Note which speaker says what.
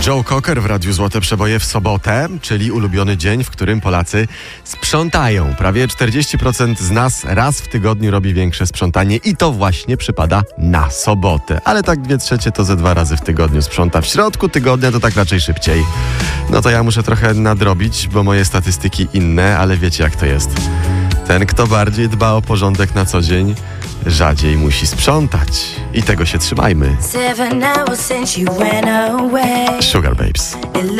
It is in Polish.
Speaker 1: Joe Cocker w Radiu Złote Przeboje w sobotę, czyli ulubiony dzień, w którym Polacy sprzątają. Prawie 40% z nas raz w tygodniu robi większe sprzątanie i to właśnie przypada na sobotę. Ale tak 2/3 to ze 2 razy w tygodniu sprząta. W środku tygodnia to tak raczej szybciej. No to ja muszę trochę nadrobić, bo moje statystyki inne, ale wiecie jak to jest. Ten, kto bardziej dba o porządek na co dzień, rzadziej musi sprzątać. I tego się trzymajmy. Sugar Babes.